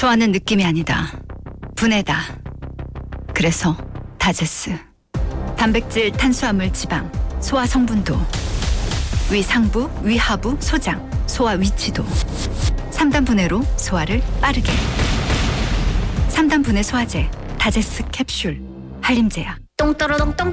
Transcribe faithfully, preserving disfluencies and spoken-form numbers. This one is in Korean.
좋아하는 느낌이 아니다. 분해다. 그래서 다제스. 단백질, 탄수화물, 지방, 소화 성분도, 위상부, 위하부, 소장, 소화 위치도. 삼 단 분해로 소화를 빠르게. 삼 단 분해 소화제 다제스 캡슐. 한림제약. 똥또로똥똥